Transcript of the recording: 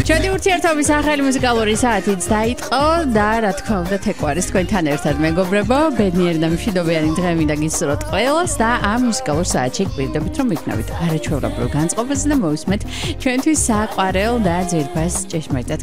ჩვენი ურთიერთობის ახალი მუსიკალური საათიც დაიწყო და რა თქმა უნდა თეკვარის თქვენთან ერთად მეგობრებო ბედნიერი და მშვიდობიანი დღე მინდა გისურვოთ ყველას და ამ მუსიკალურ საათში გვირდებით რომ იქნებით არაჩვეულებრივ განწყობაზე და მოვისმენთ ჩვენთვის საყვარელ და ძვირფას ჭეშმარიტად